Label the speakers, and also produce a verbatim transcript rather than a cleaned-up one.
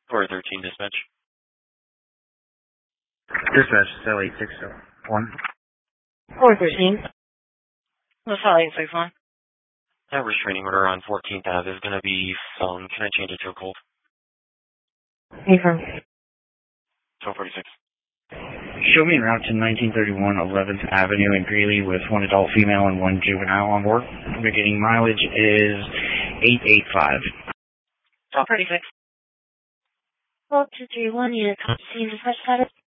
Speaker 1: four thirteen dispatch.
Speaker 2: Dispatch, cell eight six one.
Speaker 3: four thirteen. What's cell eight six one?
Speaker 1: That restraining order on fourteenth Avenue is going to be phone. Can I change it to a cold?
Speaker 3: Confirm.
Speaker 1: twelve forty-six.
Speaker 2: Show me en route to nineteen thirty-one eleventh Avenue in Greeley with one adult female and one juvenile on board. Beginning mileage is eight eighty-five.
Speaker 3: twelve thirty-six. twelve two three one, unit scene dispatch status.